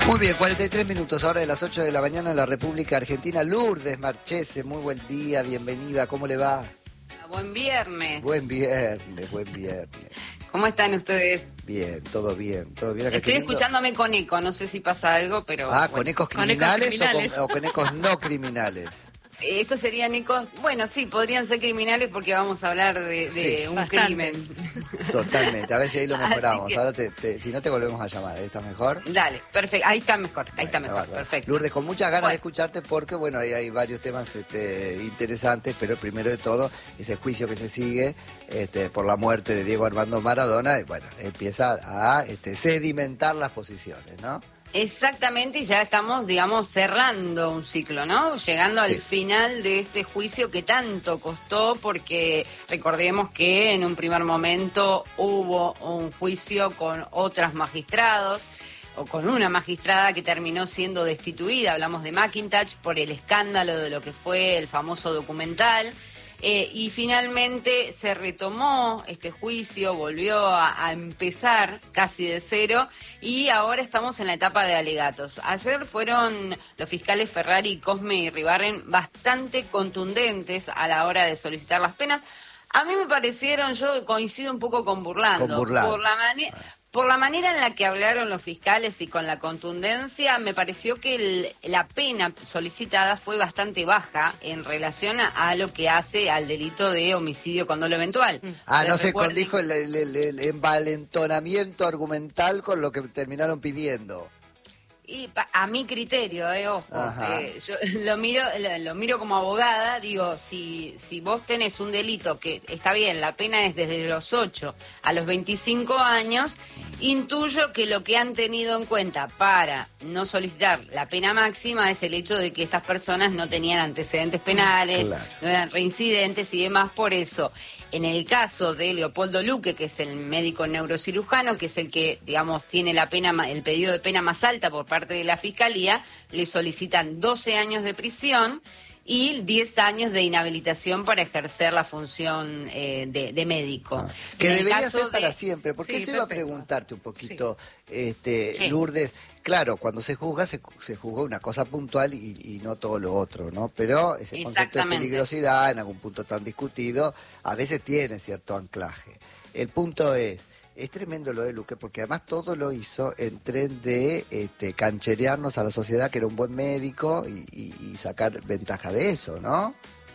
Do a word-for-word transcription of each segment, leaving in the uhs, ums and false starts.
Muy bien, cuarenta y tres minutos, ahora de las ocho de la mañana en la República Argentina. Lourdes Marchese, muy buen día, bienvenida, ¿cómo le va? Buen viernes. Buen viernes, buen viernes. ¿Cómo están ustedes? Bien, todo bien, todo bien. Acá Estoy teniendo... escuchándome con eco, no sé si pasa algo, pero... Ah, bueno. ¿con ecos Con criminales, ecos criminales. O, con, o con ecos no criminales? Estos serían ecos, bueno, sí, podrían ser criminales porque vamos a hablar de, de Sí, un bastante. crimen. Totalmente, a ver si ahí lo Así mejoramos. que- Ahora te, te- si no te volvemos a llamar, ¿ahí está mejor? Dale, perfecto, ahí está mejor, ahí está Bueno, mejor, bárbaro. perfecto. Lourdes, con muchas ganas Bueno. de escucharte porque, bueno, ahí hay varios temas este, interesantes, pero el primero de todo, ese juicio que se sigue este, por la muerte de Diego Armando Maradona, y, bueno, empieza a este, sedimentar las posiciones, ¿no? Exactamente, y ya estamos, digamos, cerrando un ciclo, ¿no? Llegando al Sí. final de este juicio que tanto costó, porque recordemos que en un primer momento hubo un juicio con otros magistrados, o con una magistrada que terminó siendo destituida, hablamos de McIntosh, por el escándalo de lo que fue el famoso documental. Eh, y finalmente se retomó este juicio, volvió a, a empezar casi de cero y ahora estamos en la etapa de alegatos. Ayer fueron los fiscales Ferrari, Cosme y Ribarren bastante contundentes a la hora de solicitar las penas. A mí me parecieron, yo coincido un poco con Burlando, Con Burlando. por la manera... Por la manera en la que hablaron los fiscales y con la contundencia, me pareció que el- la pena solicitada fue bastante baja en relación a, a lo que hace al delito de homicidio con dolo eventual. Ah, no Ustedes se recuerden- condijo el, el- el- el envalentonamiento argumental con lo que terminaron pidiendo. Y pa- a mi criterio, eh, ojo, Ajá. eh, yo lo miro, lo, lo miro como abogada, digo, si, si vos tenés un delito que está bien, la pena es desde los ocho a los veinticinco años, intuyo que lo que han tenido en cuenta para no solicitar la pena máxima es el hecho de que estas personas no tenían antecedentes penales, Claro. no eran reincidentes y demás, por eso. En el caso de Leopoldo Luque, que es el médico neurocirujano, que es el que, digamos, tiene la pena, ma- el pedido de pena más alta por parte de la Fiscalía, le solicitan doce años de prisión y diez años de inhabilitación para ejercer la función eh, de, de médico. Ah, que En el debería caso ser para de- siempre, porque Sí, eso iba a perpetua. preguntarte un poquito, este, Sí. Lourdes. Claro, cuando se juzga, se, se juzga una cosa puntual y, y no todo lo otro, ¿no? Pero ese concepto de Exactamente. peligrosidad, en algún punto tan discutido, a veces tiene cierto anclaje. El punto es, es tremendo lo de Luque, porque además todo lo hizo en tren de este, cancherearnos a la sociedad que era un buen médico y, y- y sacar ventaja de eso, ¿no?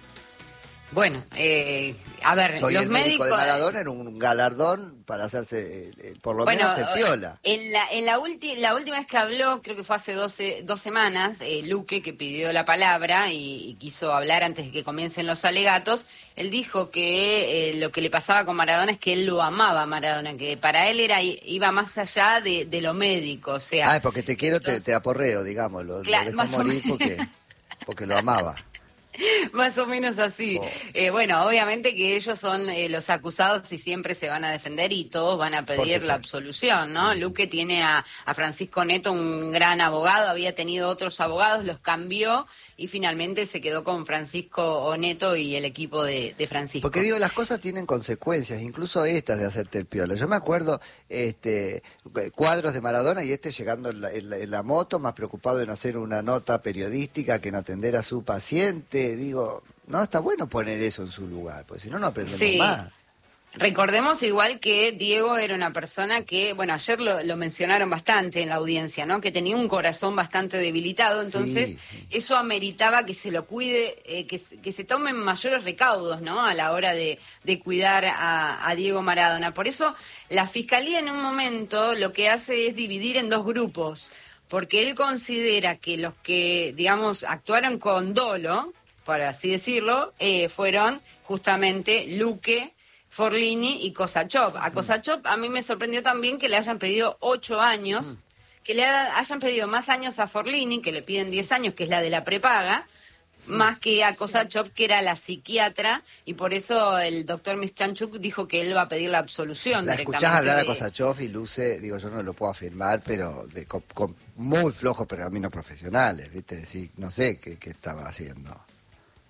Bueno, eh, a ver, Soy los el médico médicos... de Maradona, era un galardón para hacerse, eh, eh, por lo Bueno, menos, el piola. en la, en la, ulti- la última vez que habló, creo que fue hace doce, dos semanas, eh, Luque, que pidió la palabra y, y quiso hablar antes de que comiencen los alegatos, él dijo que eh, lo que le pasaba con Maradona es que él lo amaba a Maradona, que para él era iba más allá de, de lo médico, o sea... Ah, porque te quiero, te, entonces- te aporreo, digamos, lo, lo Claro, dejó más o morir menos. porque, porque lo amaba. Más o menos así. Oh. Eh, bueno, obviamente que ellos son eh, los acusados y siempre se van a defender y todos van a pedir supuesto. la absolución, ¿no? Luque tiene a, a Francisco Neto, un gran abogado, había tenido otros abogados, los cambió y finalmente se quedó con Francisco Neto y el equipo de, de Francisco. Porque digo, las cosas tienen consecuencias, incluso estas de hacerte el piola. Yo me acuerdo este cuadros de Maradona y este llegando en la, en la- en la moto, más preocupado en hacer una nota periodística que en atender a su paciente. Digo, no, está bueno poner eso en su lugar, porque si no, no aprendemos Sí. más. Recordemos igual que Diego era una persona que, bueno, ayer lo, lo mencionaron bastante en la audiencia, ¿no? Que tenía un corazón bastante debilitado, entonces Sí, sí. eso ameritaba que se lo cuide, eh, que, se- que se tomen mayores recaudos, ¿no? A la hora de, de cuidar a, a Diego Maradona. Por eso la Fiscalía en un momento lo que hace es dividir en dos grupos, porque él considera que los que, digamos, actuaron con dolo, por así decirlo, eh, fueron justamente Luque, Forlini y Kosachov. A Kosachov a mí me sorprendió también que le hayan pedido ocho años, que le ha- hayan pedido más años a Forlini, que le piden diez años, que es la de la prepaga, más que a Kosachov, que era la psiquiatra, y por eso el doctor Mischanchuk dijo que él va a pedir la absolución. La directamente escuchás hablar a de- Kosachov y luce, digo, yo no lo puedo afirmar, pero de, con, con muy flojos pergaminos profesionales, ¿viste? Decir, no sé qué, qué estaba haciendo.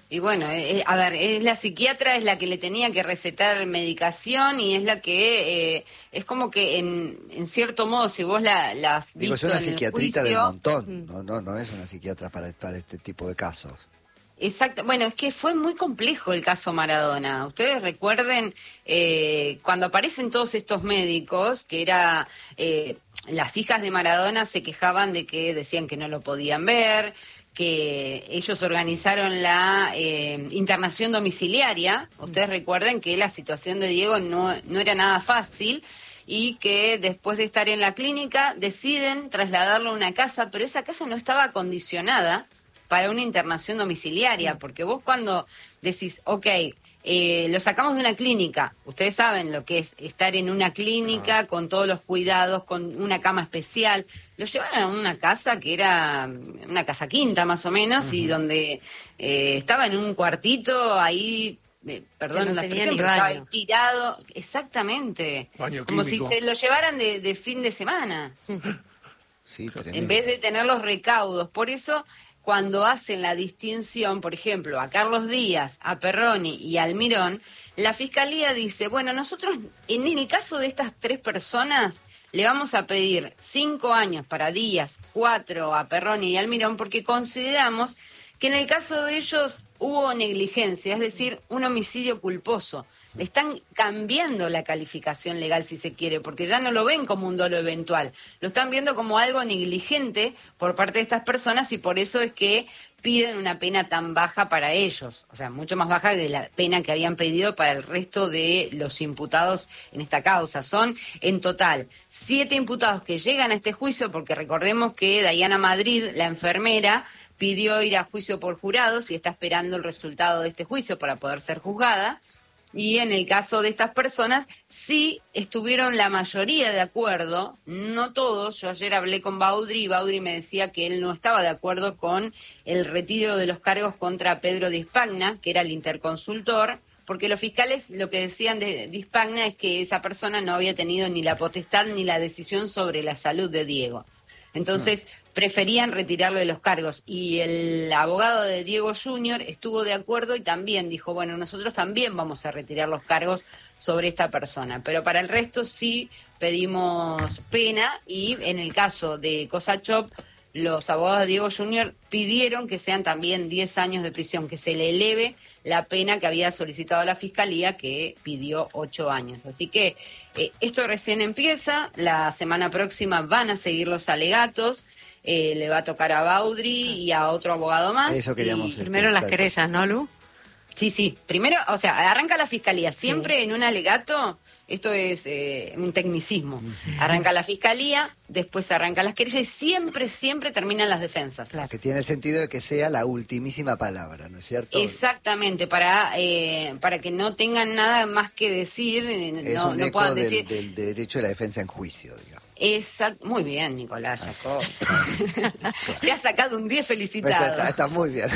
Y bueno, eh, a ver, es la psiquiatra, es la que le tenía que recetar medicación y es la que, eh, es como que en, en cierto modo, si vos la, la has Digo, visto es una en el psiquiatrita del juicio... montón, no, no, no es una psiquiatra para, para este tipo de casos. Exacto, bueno, es que fue muy complejo el caso Maradona. Ustedes recuerden eh, cuando aparecen todos estos médicos, que era, eh, las hijas de Maradona se quejaban de que decían que no lo podían ver, que ellos organizaron la eh, internación domiciliaria. Ustedes recuerden que la situación de Diego no, no era nada fácil y que después de estar en la clínica deciden trasladarlo a una casa, pero esa casa no estaba acondicionada para una internación domiciliaria, porque vos cuando decís, ok, eh, lo sacamos de una clínica, ustedes saben lo que es estar en una clínica ah. con todos los cuidados, con una cama especial, lo llevaron a una casa que era una casa quinta más o menos, uh-huh. y donde eh, estaba en un cuartito ahí, eh, perdón no la expresión, pero estaba ahí tirado, exactamente, baño como químico. si se lo llevaran de, de fin de semana, sí, en vez de tener los recaudos, por eso... Cuando hacen la distinción, por ejemplo, a Carlos Díaz, a Perroni y a Almirón, la Fiscalía dice, bueno, nosotros en el caso de estas tres personas le vamos a pedir cinco años para Díaz, cuatro a Perroni y Almirón, porque consideramos que en el caso de ellos hubo negligencia, es decir, un homicidio culposo. Le están cambiando la calificación legal, si se quiere, porque ya no lo ven como un dolo eventual, lo están viendo como algo negligente por parte de estas personas y por eso es que piden una pena tan baja para ellos, o sea, mucho más baja de la pena que habían pedido para el resto de los imputados en esta causa. Son, en total, siete imputados que llegan a este juicio, porque recordemos que Dayana Madrid, la enfermera, pidió ir a juicio por jurados y está esperando el resultado de este juicio para poder ser juzgada. Y en el caso de estas personas, sí estuvieron la mayoría de acuerdo, no todos. Yo ayer hablé con Baudry y Baudry me decía que él no estaba de acuerdo con el retiro de los cargos contra Pedro Dispagna, que era el interconsultor, porque los fiscales lo que decían de Dispagna es que esa persona no había tenido ni la potestad ni la decisión sobre la salud de Diego. Entonces preferían retirarlo de los cargos y el abogado de Diego Junior estuvo de acuerdo y también dijo, bueno, nosotros también vamos a retirar los cargos sobre esta persona, pero para el resto sí pedimos pena y en el caso de Cosachop, los abogados de Diego Junior pidieron que sean también diez años de prisión, que se le eleve la pena que había solicitado la Fiscalía, que pidió ocho años. Así que eh, esto recién empieza, la semana próxima van a seguir los alegatos, eh, le va a tocar a Baudry y a otro abogado más. Eso queríamos. Y... Primero las querellas, ¿no, Lu? Sí, sí, primero, o sea, arranca la Fiscalía, siempre sí. En un alegato... Esto es eh, un tecnicismo. Arranca la fiscalía, después arrancan las querellas y siempre, siempre terminan las defensas. Claro. Que tiene el sentido de que sea la ultimísima palabra, ¿no es cierto? Exactamente, para eh, para que no tengan nada más que decir, es no, un no eco puedan del, decir. del derecho de la defensa en juicio, digamos. Exacto, muy bien, Nicolás Jacob. Te has sacado un diez, felicitado. Está, está muy bien.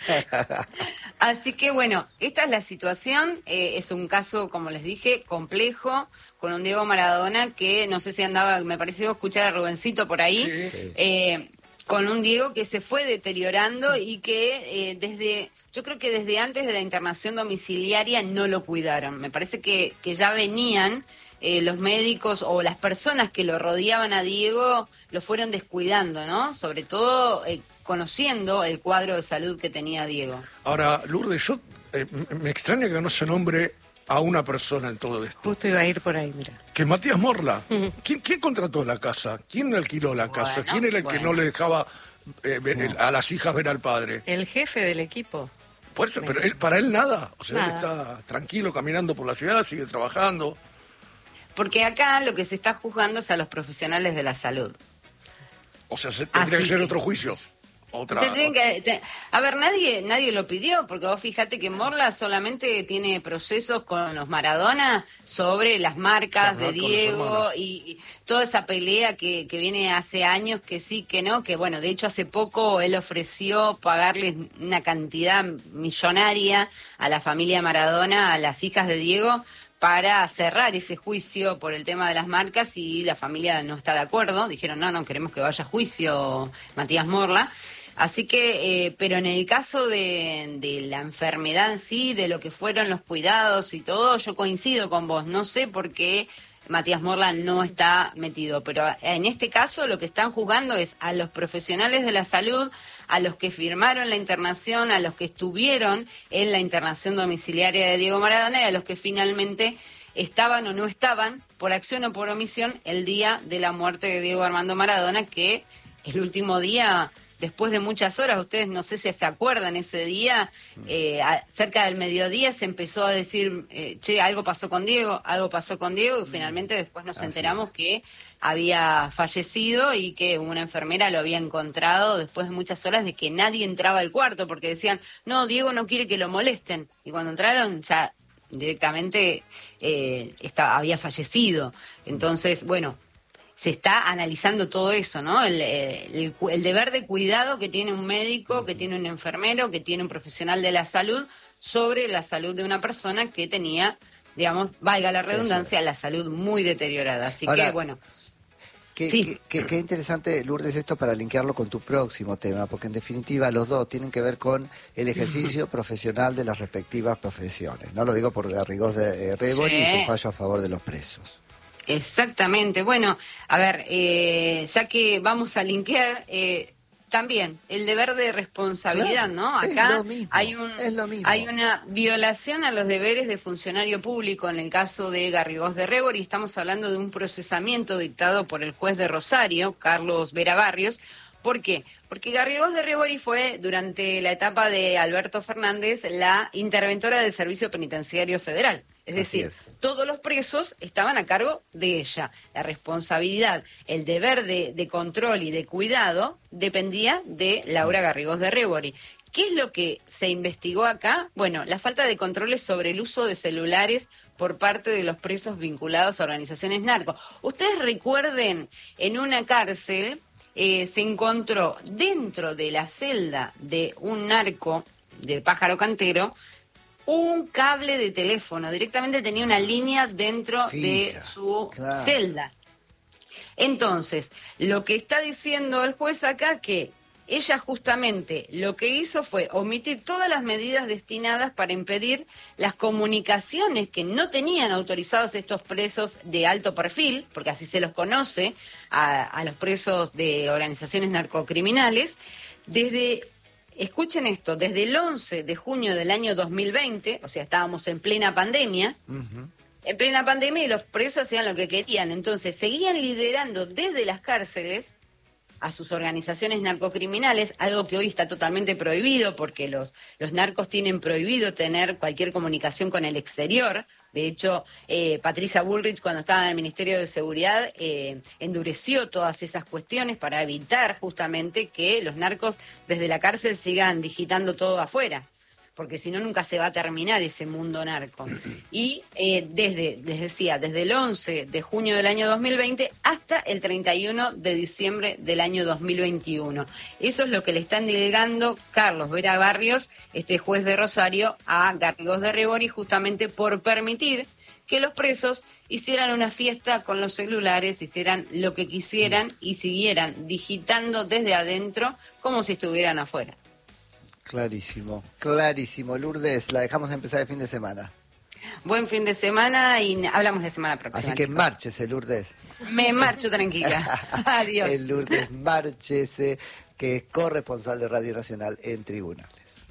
Así que bueno, esta es la situación, eh, es un caso, como les dije, complejo, con un Diego Maradona que no sé si andaba, me pareció escuchar a Rubencito por ahí, sí. eh, con un Diego que se fue deteriorando y que eh, desde, yo creo que desde antes de la internación domiciliaria no lo cuidaron, me parece que, que ya venían... Eh, los médicos o las personas que lo rodeaban a Diego lo fueron descuidando, ¿no? Sobre todo eh, conociendo el cuadro de salud que tenía Diego. Ahora, Lourdes, yo eh, me extraña que no se nombre a una persona en todo esto. Justo iba a ir por ahí, mira. Que Matías Morla. Uh-huh. ¿Quién, ¿Quién contrató la casa? ¿Quién alquiló la casa? Bueno, ¿Quién era el bueno. que no le dejaba eh, ver, el, a las hijas ver al padre? El jefe del equipo. Por eso, pero él, para él nada. O sea, Nada. él está tranquilo caminando por la ciudad, sigue trabajando. Porque acá lo que se está juzgando es a los profesionales de la salud. O sea, se, tendría Así que ser que- otro juicio. Otra, Te tienen que- te- a ver, nadie nadie lo pidió, porque vos fíjate que Morla solamente tiene procesos con los Maradona sobre las marcas Las de marcas, los Diego hermanos. y, y toda esa pelea que, que viene hace años, que sí, que no, que bueno, de hecho hace poco él ofreció pagarles una cantidad millonaria a la familia Maradona, a las hijas de Diego, para cerrar ese juicio por el tema de las marcas y la familia no está de acuerdo. Dijeron, no, no, queremos que vaya a juicio Matías Morla. Así que, eh, pero en el caso de, de la enfermedad en sí, de lo que fueron los cuidados y todo, yo coincido con vos. No sé por qué Matías Morla no está metido, pero en este caso lo que están juzgando es a los profesionales de la salud, a los que firmaron la internación, a los que estuvieron en la internación domiciliaria de Diego Maradona y a los que finalmente estaban o no estaban, por acción o por omisión, el día de la muerte de Diego Armando Maradona, que el último día, después de muchas horas, ustedes no sé si se acuerdan ese día, eh, a, cerca del mediodía se empezó a decir, eh, che, algo pasó con Diego, algo pasó con Diego, y finalmente después nos Así enteramos es. que había fallecido y que una enfermera lo había encontrado después de muchas horas de que nadie entraba al cuarto, porque decían, no, Diego no quiere que lo molesten, y cuando entraron ya directamente eh, está, había fallecido. Entonces, bueno, se está analizando todo eso, ¿no? El, el, el deber de cuidado que tiene un médico, que tiene un enfermero, que tiene un profesional de la salud sobre la salud de una persona que tenía, digamos, valga la redundancia, la salud muy deteriorada. Así Ahora, que, bueno. Qué, Sí. qué, qué- qué interesante, Lourdes, esto para linkearlo con tu próximo tema, porque en definitiva los dos tienen que ver con el ejercicio profesional de las respectivas profesiones. No lo digo por Garrigós de eh, Rebori Sí. y su fallo a favor de los presos. Exactamente. Bueno, a ver, eh, ya que vamos a linkear, eh, también el deber de responsabilidad, Claro, ¿no? es Acá lo mismo, hay un es lo mismo. hay una violación a los deberes de funcionario público en el caso de Garrigós de Rebori. Estamos hablando de un procesamiento dictado por el juez de Rosario, Carlos Vera Barrios. ¿Por qué? Porque Garrigós de Rebori fue, durante la etapa de Alberto Fernández, la interventora del Servicio Penitenciario Federal. Es Así decir, es. todos los presos estaban a cargo de ella. La responsabilidad, el deber de, de control y de cuidado dependía de Laura Garrigós de Rebori. ¿Qué es lo que se investigó acá? Bueno, la falta de controles sobre el uso de celulares por parte de los presos vinculados a organizaciones narco. Ustedes recuerden, en una cárcel eh, se encontró dentro de la celda de un narco de Pájaro Cantero un cable de teléfono, directamente tenía una línea dentro Fija, de su claro. celda. Entonces, lo que está diciendo el juez acá que ella justamente lo que hizo fue omitir todas las medidas destinadas para impedir las comunicaciones que no tenían autorizados estos presos de alto perfil, porque así se los conoce a, a los presos de organizaciones narcocriminales, desde... Escuchen esto, desde el once de junio del año dos mil veinte, o sea, estábamos en plena pandemia, Ujú. en plena pandemia y los presos hacían lo que querían, entonces seguían liderando desde las cárceles a sus organizaciones narcocriminales, algo que hoy está totalmente prohibido porque los, los narcos tienen prohibido tener cualquier comunicación con el exterior. De hecho, eh, Patricia Bullrich, cuando estaba en el Ministerio de Seguridad, eh, endureció todas esas cuestiones para evitar justamente que los narcos desde la cárcel sigan digitando todo afuera, porque si no nunca se va a terminar ese mundo narco. Y eh, desde, les decía, desde el once de junio del año dos mil veinte hasta el treinta y uno de diciembre del año dos mil veintiuno. Eso es lo que le están delegando Carlos Vera Barrios, este juez de Rosario, a Garrigós de Rebori, justamente por permitir que los presos hicieran una fiesta con los celulares, hicieran lo que quisieran y siguieran digitando desde adentro como si estuvieran afuera. Clarísimo, clarísimo. Lourdes, la dejamos empezar el fin de semana. Buen fin de semana y hablamos la semana próxima. Así que chicos. márchese, Lourdes. Me marcho tranquila. Adiós. El Lourdes Márchese, que es corresponsal de Radio Nacional en Tribunales.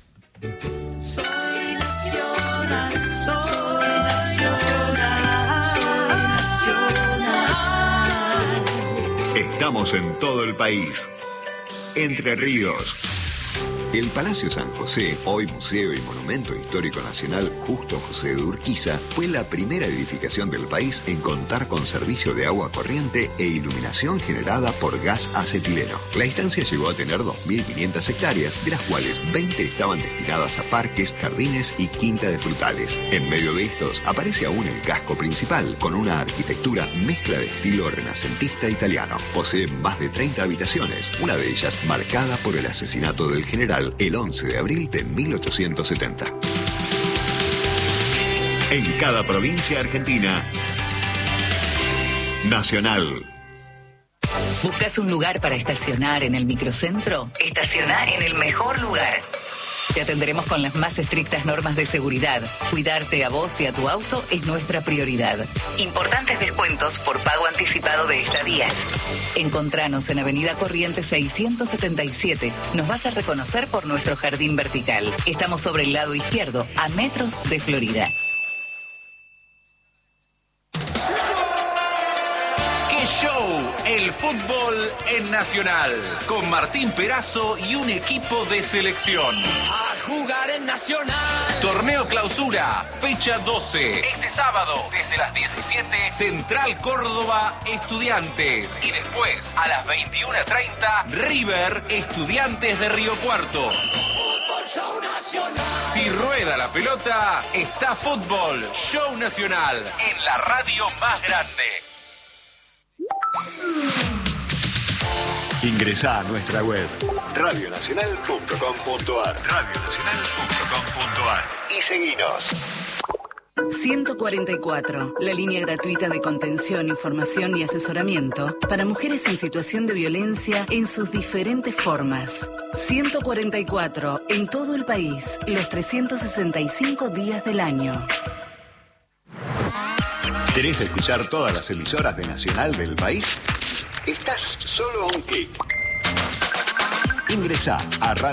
Soy nacional, soy nacional, soy nacional. Estamos en todo el país. Entre Ríos. El Palacio San José, hoy Museo y Monumento Histórico Nacional Justo José de Urquiza, fue la primera edificación del país en contar con servicio de agua corriente e iluminación generada por gas acetileno. La instancia llegó a tener dos mil quinientas hectáreas, de las cuales veinte estaban destinadas a parques, jardines y quinta de frutales. En medio de estos aparece aún el casco principal, con una arquitectura mezcla de estilo renacentista italiano. Posee más de treinta habitaciones, una de ellas marcada por el asesinato del general el once de abril de mil ochocientos setenta. En cada provincia argentina, Nacional. ¿Buscas un lugar para estacionar en el microcentro? Estaciona en el mejor lugar. Te atenderemos con las más estrictas normas de seguridad. Cuidarte a vos y a tu auto es nuestra prioridad. Importantes descuentos por pago anticipado de estadías. Encontranos en Avenida Corrientes seiscientos setenta y siete. Nos vas a reconocer por nuestro jardín vertical. Estamos sobre el lado izquierdo, a metros de Florida. Show, el fútbol en Nacional, con Martín Perazo y un equipo de selección. A jugar en Nacional. Torneo Clausura, fecha doce. Este sábado, desde las diecisiete, Central Córdoba, Estudiantes. Y después, a las veintiuna treinta, River, Estudiantes de Río Cuarto. Fútbol Show Nacional. Si rueda la pelota, está Fútbol Show Nacional, en la radio más grande. Ingresá a nuestra web radio nacional punto com punto a r radio nacional punto com punto a r y seguinos. ciento cuarenta y cuatro, la línea gratuita de contención, información y asesoramiento para mujeres en situación de violencia en sus diferentes formas. ciento cuarenta y cuatro, en todo el país, los trescientos sesenta y cinco días del año. ¿Querés escuchar todas las emisoras de Nacional del país? Estás solo a un clic. Ingresá a radio